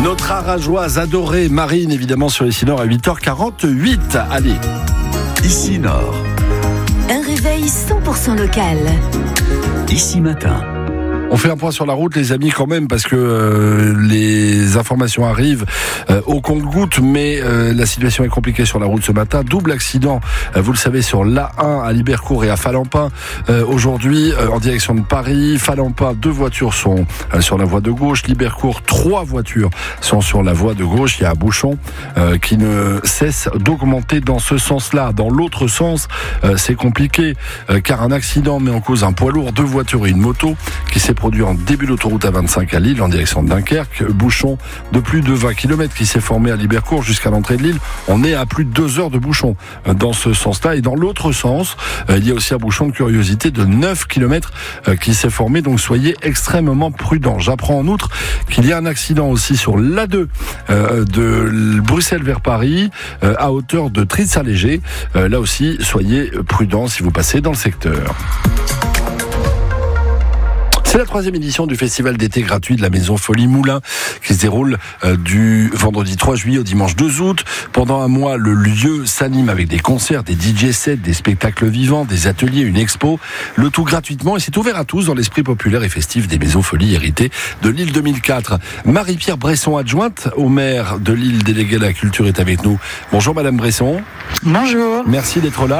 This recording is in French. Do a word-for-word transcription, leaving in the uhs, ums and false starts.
Notre arageoise adorée Marine, évidemment, sur Ici Nord à huit heures quarante-huit. Allez. Ici Nord. Un réveil cent pour cent local. Ici Matin. On fait un point sur la route, les amis, quand même, parce que euh, les informations arrivent euh, au compte-gouttes, mais euh, la situation est compliquée sur la route ce matin. Double accident, euh, vous le savez, sur l'A un à Libercourt et à Falampin. Euh, aujourd'hui, euh, en direction de Paris, Falampin, deux voitures sont euh, sur la voie de gauche. Libercourt, trois voitures sont sur la voie de gauche. Il y a un bouchon euh, qui ne cesse d'augmenter dans ce sens-là. Dans l'autre sens, euh, c'est compliqué, euh, car un accident met en cause un poids lourd, deux voitures et une moto qui s'est produit en début d'autoroute A vingt-cinq à Lille en direction de Dunkerque. Bouchon de plus de vingt kilomètres qui s'est formé à Libercourt jusqu'à l'entrée de Lille. On est à plus de deux heures de bouchon dans ce sens-là. Et dans l'autre sens, il y a aussi un bouchon de curiosité de neuf kilomètres qui s'est formé. Donc soyez extrêmement prudents. J'apprends en outre qu'il y a un accident aussi sur l'A deux de Bruxelles vers Paris à hauteur de Tritz-Léger. Là aussi, soyez prudents si vous passez dans le secteur. C'est la troisième édition du festival d'été gratuit de la Maison Folie Moulin qui se déroule euh, du vendredi trois juillet au dimanche deux août. Pendant un mois, le lieu s'anime avec des concerts, des D J sets, des spectacles vivants, des ateliers, une expo. Le tout gratuitement et c'est ouvert à tous dans l'esprit populaire et festif des Maisons Folies héritées de Lille deux mille quatre. Marie-Pierre Bresson, adjointe au maire de Lille, déléguée à la culture, est avec nous. Bonjour Madame Bresson. Bonjour. Merci d'être là.